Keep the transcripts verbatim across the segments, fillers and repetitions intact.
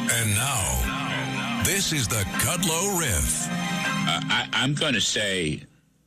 And now, this is the Kudlow Riff. Uh, I, I'm going to say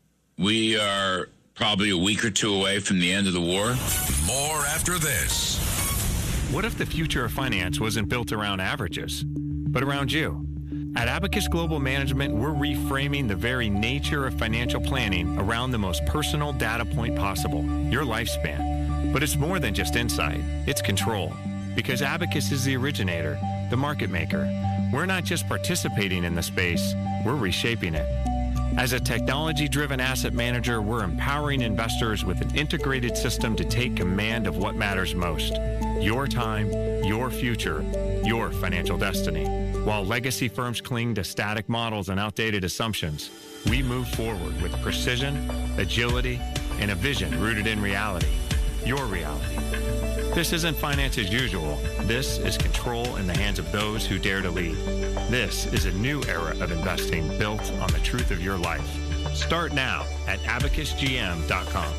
we are probably a week or two away from the end of the war. More after this. What if the future of finance wasn't built around averages, but around you? At Abacus Global Management, we're reframing the very nature of financial planning around the most personal data point possible, your lifespan. But it's more than just insight, it's control. Because Abacus is the originator, the market maker. We're not just participating in the space, we're reshaping it. As a technology-driven asset manager, we're empowering investors with an integrated system to take command of what matters most. Your time, your future, your financial destiny. While legacy firms cling to static models and outdated assumptions, we move forward with precision, agility, and a vision rooted in reality. Your reality. This isn't finance as usual. This is control in the hands of those who dare to lead. This is a new era of investing built on the truth of your life. Start now at abacus g m dot com.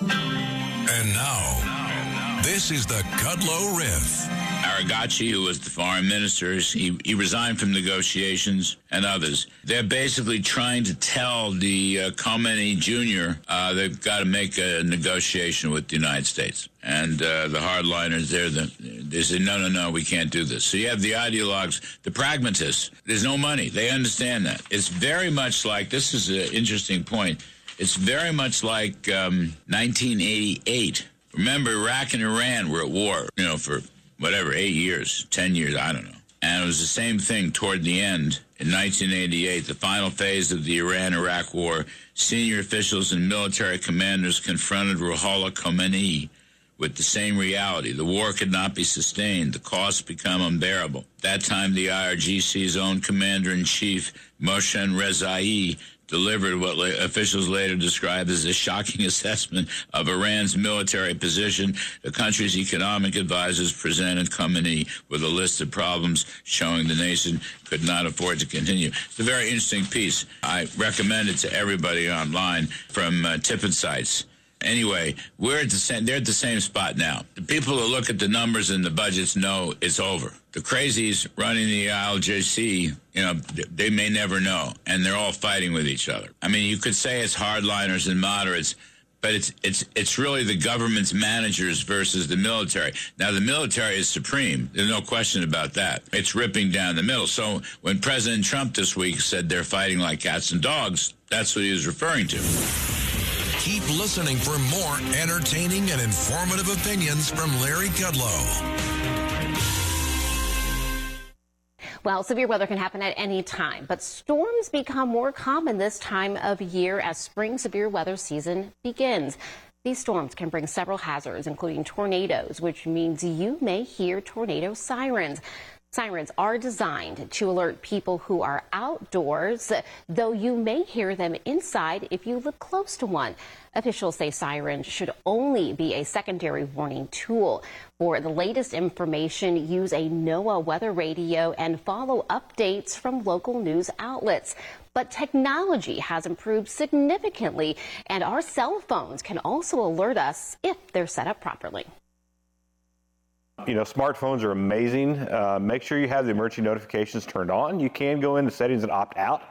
And now, this is the Kudlow Riff. Aragachi, who was the foreign minister, he, he resigned from negotiations, and others. They're basically trying to tell the uh, Khomeini Junior Uh, they've got to make a negotiation with the United States. And uh, the hardliners, they're the, they say, no, no, no, we can't do this. So you have the ideologues, the pragmatists. There's no money. They understand that. It's very much like, this is an interesting point, it's very much like um, nineteen eighty-eight. Remember, Iraq and Iran were at war, you know, for whatever, eight years, ten years, I don't know. And it was the same thing toward the end. In nineteen eighty-eight, the final phase of the Iran-Iraq war, senior officials and military commanders confronted Ruhollah Khomeini with the same reality. The war could not be sustained. The costs become unbearable. At that time, the I R G C's own commander-in-chief, Mohsen Rezai, delivered what la- officials later described as a shocking assessment of Iran's military position. The country's economic advisors presented Khomeini with a list of problems showing the nation could not afford to continue. It's a very interesting piece. I recommend it to everybody online from uh, Tippett sites. Anyway, we're at the same, they're at the same spot now. The people who look at the numbers and the budgets know it's over. The crazies running the I L J C, you know, they may never know, and they're all fighting with each other. I mean, you could say it's hardliners and moderates, but it's it's it's really the government's managers versus the military. Now, the military is supreme. There's no question about that. It's ripping down the middle. So when President Trump this week said they're fighting like cats and dogs, that's what he was referring to. Keep listening for more entertaining and informative opinions from Larry Kudlow. Well, severe weather can happen at any time, but storms become more common this time of year as spring severe weather season begins. These storms can bring several hazards, including tornadoes, which means you may hear tornado sirens. Sirens are designed to alert people who are outdoors, though you may hear them inside if you live close to one. Officials say sirens should only be a secondary warning tool. For the latest information, use a NOAA weather radio and follow updates from local news outlets. But technology has improved significantly, and our cell phones can also alert us if they're set up properly. You know, smartphones are amazing. Uh, make sure you have the emergency notifications turned on. You can go into settings and opt out